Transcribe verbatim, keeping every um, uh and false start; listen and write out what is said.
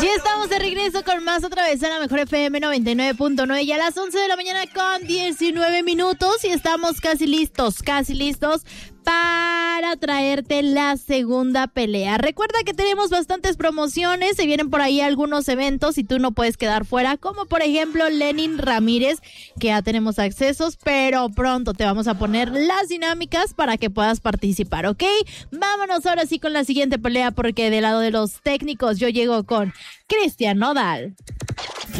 Ya estamos de regreso con más otra vez a la Mejor F M noventa y nueve punto nueve y a las once de la mañana con diecinueve minutos y estamos casi listos, casi listos para traerte la segunda pelea. Recuerda que tenemos bastantes promociones, se vienen por ahí algunos eventos y tú no puedes quedar fuera, como por ejemplo Lenin Ramírez, que ya tenemos accesos, pero pronto te vamos a poner las dinámicas para que puedas participar, ¿ok? Vámonos ahora sí con la siguiente pelea, porque del lado de los técnicos yo llego con Cristian Nodal.